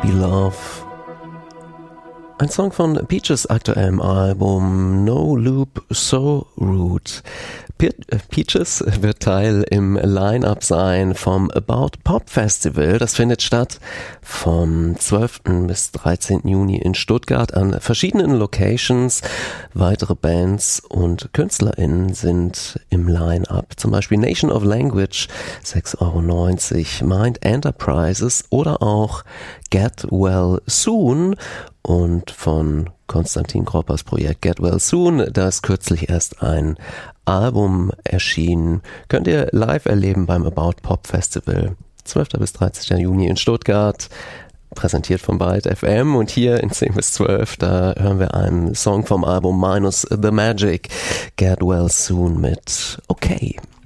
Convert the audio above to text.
Baby Love. Ein Song von Peaches aktuellem Album No Loop So Rude. Peaches wird Teil im Line-Up sein vom About Pop Festival. Das findet statt vom 12. bis 13. Juni in Stuttgart an verschiedenen Locations. Weitere Bands und KünstlerInnen sind im Line-Up. Zum Beispiel Nation of Language, 6,90 €, Mind Enterprises oder auch Get Well Soon. Und von Konstantin Kroppers Projekt Get Well Soon, da ist kürzlich erst ein Album erschienen. Könnt ihr live erleben beim About Pop Festival. 12. bis 13. Juni in Stuttgart. Präsentiert von Byte FM. Und hier in 10 bis 12, da hören wir einen Song vom Album Minus the Magic. Get Well Soon mit Okay.